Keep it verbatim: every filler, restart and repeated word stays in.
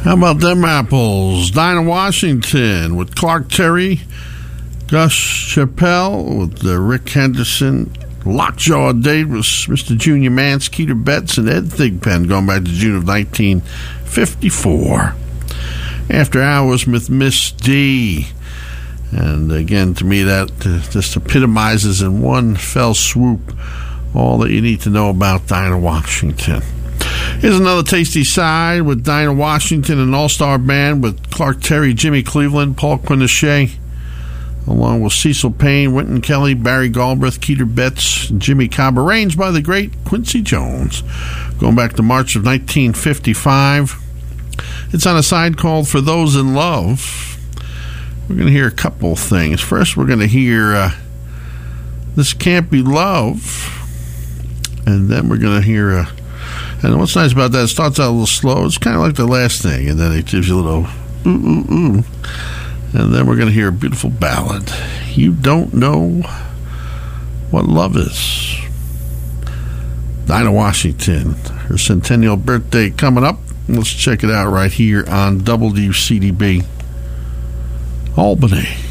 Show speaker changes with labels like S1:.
S1: How about them apples? Dinah Washington with Clark Terry, Gus Chappelle with uh, Rick Henderson, Lockjaw Davis, Mister Junior Mance, Keter Betts, and Ed Thigpen, going back to June of nineteen fifty-four. After Hours with Miss D. And again, to me, that uh, just epitomizes in one fell swoop all that you need to know about Dinah Washington. Here's another tasty side with Dinah Washington, an all-star band with Clark Terry, Jimmy Cleveland, Paul Quinichette, along with Cecil Payne, Wynton Kelly, Barry Galbraith, Keter Betts, and Jimmy Cobb, arranged by the great Quincy Jones, going back to March of nineteen fifty-five. It's on a side called For Those in Love. We're going to hear a couple things. First, we're going to hear uh, This Can't Be Love, and then we're going to hear uh, and what's nice about that, it starts out a little slow. It's kind of like the last thing, and then it gives you a little ooh, ooh, ooh. And then we're going to hear a beautiful ballad. You Don't Know What Love Is. Dinah Washington, her centennial birthday coming up. Let's check it out right here on W C D B Albany.